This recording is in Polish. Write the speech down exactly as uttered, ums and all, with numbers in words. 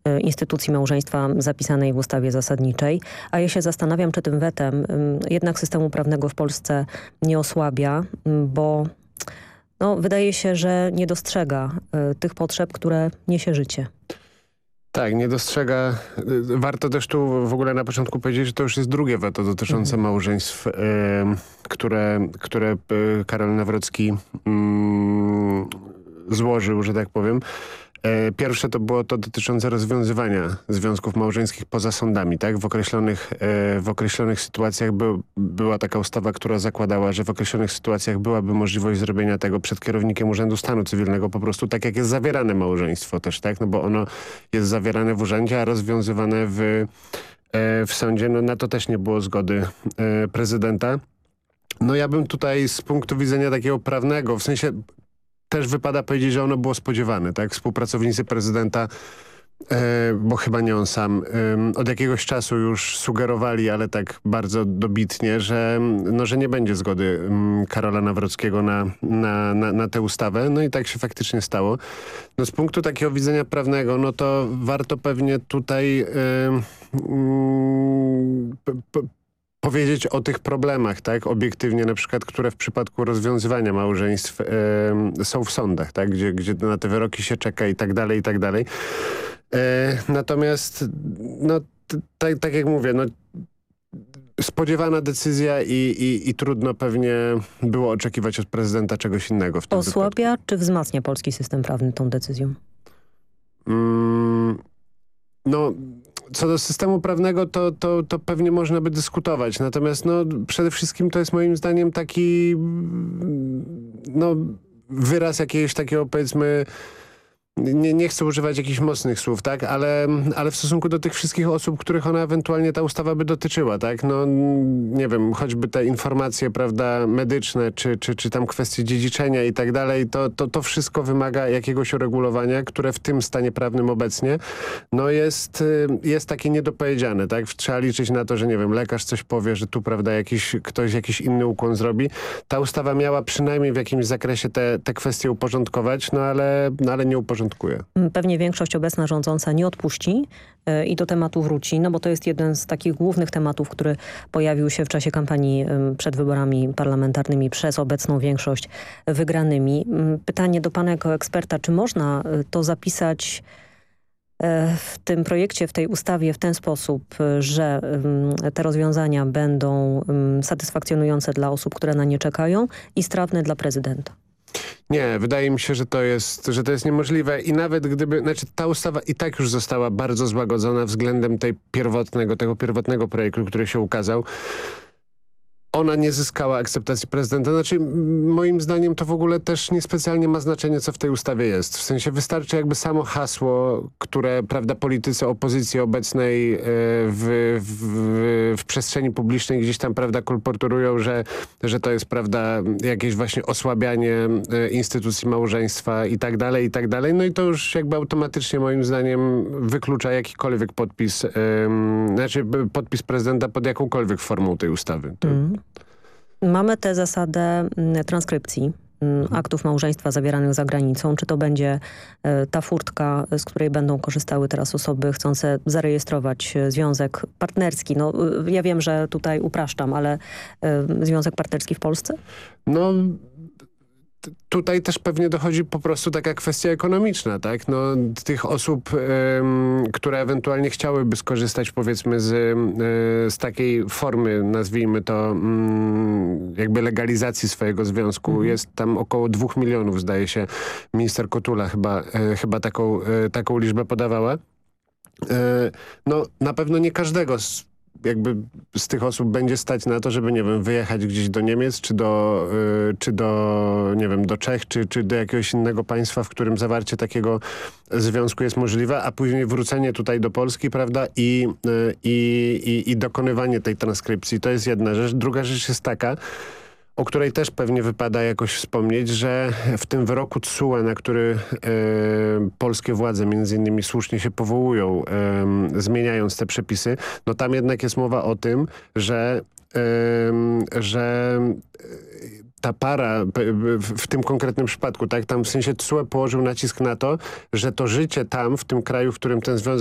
instytucji małżeństwa zapisanej w ustawie zasadniczej. A ja się zastanawiam, czy tym wetem jednak systemu prawnego w Polsce nie osłabia, bo no, wydaje się, że nie dostrzega tych potrzeb, które niesie życie. Tak, nie dostrzega. Warto też tu w ogóle na początku powiedzieć, że to już jest drugie weto dotyczące mhm. małżeństw, y, które, które Karol Nawrocki y, złożył, że tak powiem. Pierwsze to było to dotyczące rozwiązywania związków małżeńskich poza sądami, tak? W określonych, w określonych sytuacjach by, była taka ustawa, która zakładała, że w określonych sytuacjach byłaby możliwość zrobienia tego przed kierownikiem Urzędu Stanu Cywilnego, po prostu tak jak jest zawierane małżeństwo też, tak? No bo ono jest zawierane w urzędzie, a rozwiązywane w, w sądzie. No na to też nie było zgody prezydenta. No ja bym tutaj z punktu widzenia takiego prawnego, w sensie też wypada powiedzieć, że ono było spodziewane, tak? Współpracownicy prezydenta, e, bo chyba nie on sam, e, od jakiegoś czasu już sugerowali, ale tak bardzo dobitnie, że, no, że nie będzie zgody m, Karola Nawrockiego na, na, na, na tę ustawę. No i tak się faktycznie stało. No z punktu takiego widzenia prawnego, no to warto pewnie tutaj e, mm, p, p, powiedzieć o tych problemach, tak, obiektywnie na przykład, które w przypadku rozwiązywania małżeństw e, są w sądach, tak, gdzie, gdzie na te wyroki się czeka i tak dalej, i tak dalej. E, natomiast, no, tak, tak jak mówię, no, spodziewana decyzja i, i, i trudno pewnie było oczekiwać od prezydenta czegoś innego w tym Osłabia wypadku. czy wzmacnia polski system prawny tą decyzją? Mm, no... Co do systemu prawnego, to, to, to pewnie można by dyskutować. Natomiast no, przede wszystkim to jest moim zdaniem taki no, wyraz jakiegoś takiego, powiedzmy, nie, nie chcę używać jakichś mocnych słów, tak, ale, ale w stosunku do tych wszystkich osób, których ona ewentualnie ta ustawa by dotyczyła, tak, no nie wiem, choćby te informacje, prawda, medyczne, czy, czy, czy tam kwestie dziedziczenia i tak dalej, to, to, to wszystko wymaga jakiegoś uregulowania, które w tym stanie prawnym obecnie, no jest, jest takie niedopowiedziane, tak, trzeba liczyć na to, że nie wiem, lekarz coś powie, że tu, prawda, jakiś, ktoś jakiś inny ukłon zrobi. Ta ustawa miała przynajmniej w jakimś zakresie te, te kwestie uporządkować, no ale, no, ale nie uporządkuje. Pewnie większość obecna rządząca nie odpuści yy, i do tematu wróci, no bo to jest jeden z takich głównych tematów, który pojawił się w czasie kampanii yy, przed wyborami parlamentarnymi przez obecną większość wygranymi. Yy, pytanie do pana jako eksperta, czy można yy, to zapisać yy, w tym projekcie, w tej ustawie w ten sposób, yy, że yy, te rozwiązania będą yy, satysfakcjonujące dla osób, które na nie czekają i strawne dla prezydenta? Nie, wydaje mi się, że to jest, że to jest niemożliwe i nawet gdyby, znaczy ta ustawa i tak już została bardzo złagodzona względem tej pierwotnego, tego pierwotnego projektu, który się ukazał. Ona nie zyskała akceptacji prezydenta. Znaczy, moim zdaniem to w ogóle też niespecjalnie ma znaczenie, co w tej ustawie jest. W sensie wystarczy jakby samo hasło, które, prawda, politycy opozycji obecnej w, w, w przestrzeni publicznej gdzieś tam, prawda, kolportują, że, że to jest, prawda, jakieś właśnie osłabianie instytucji małżeństwa i tak dalej, i tak dalej. No i to już jakby automatycznie, moim zdaniem, wyklucza jakikolwiek podpis, um, znaczy podpis prezydenta pod jakąkolwiek formą tej ustawy. To... Mm. Mamy tę zasadę transkrypcji aktów małżeństwa zawieranych za granicą. Czy to będzie ta furtka, z której będą korzystały teraz osoby chcące zarejestrować związek partnerski? No, ja wiem, że tutaj upraszczam, ale związek partnerski w Polsce? No... Tutaj też pewnie dochodzi po prostu taka kwestia ekonomiczna, tak? No, tych osób, ym, które ewentualnie chciałyby skorzystać, powiedzmy, z, y, z takiej formy, nazwijmy to, ym, jakby legalizacji swojego związku, mhm. jest tam około dwóch milionów, zdaje się. Minister Kotula chyba, y, chyba taką, y, taką liczbę podawała. Y, no, na pewno nie każdego z jakby z tych osób będzie stać na to, żeby, nie wiem, wyjechać gdzieś do Niemiec, czy do, y, czy do nie wiem, do Czech, czy, czy do jakiegoś innego państwa, w którym zawarcie takiego związku jest możliwe, a później wrócenie tutaj do Polski, prawda, i, y, i, i, i dokonywanie tej transkrypcji. To jest jedna rzecz. Druga rzecz jest taka, o której też pewnie wypada jakoś wspomnieć, że w tym wyroku T S U E, na który e, polskie władze między innymi słusznie się powołują, e, zmieniając te przepisy, no tam jednak jest mowa o tym, że, e, że ta para w, w tym konkretnym przypadku, tak, tam w sensie T S U E położył nacisk na to, że to życie tam, w tym kraju, w którym ten związek